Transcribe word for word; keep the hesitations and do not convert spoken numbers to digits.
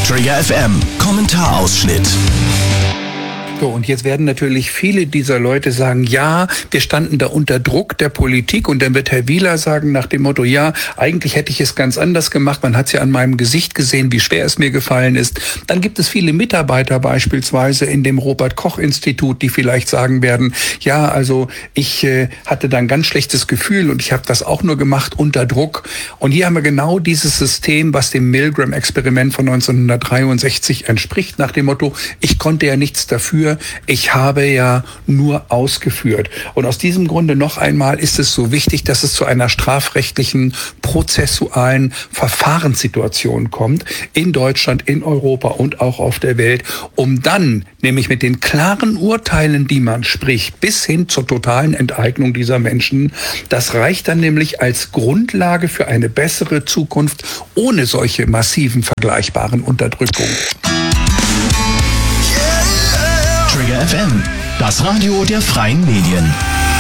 Trigger F M, Kommentarausschnitt. So, und jetzt werden natürlich viele dieser Leute sagen, ja, wir standen da unter Druck der Politik, und dann wird Herr Wieler sagen nach dem Motto, ja, eigentlich hätte ich es ganz anders gemacht, man hat es ja an meinem Gesicht gesehen, wie schwer es mir gefallen ist. Dann gibt es viele Mitarbeiter beispielsweise in dem Robert-Koch-Institut, die vielleicht sagen werden, ja, also ich äh, hatte da ein ganz schlechtes Gefühl und ich habe das auch nur gemacht unter Druck. Und hier haben wir genau dieses System, was dem Milgram-Experiment von neunzehnhundertdreiundsechzig entspricht, nach dem Motto, ich konnte ja nichts dafür, ich habe ja nur ausgeführt. Und aus diesem Grunde noch einmal ist es so wichtig, dass es zu einer strafrechtlichen, prozessualen Verfahrenssituation kommt, in Deutschland, in Europa und auch auf der Welt, um dann, nämlich mit den klaren Urteilen, die man spricht, bis hin zur totalen Enteignung dieser Menschen, das reicht dann nämlich als Grundlage für eine bessere Zukunft ohne solche massiven, vergleichbaren Unterdrückungen. Trigger F M, das Radio der freien Medien.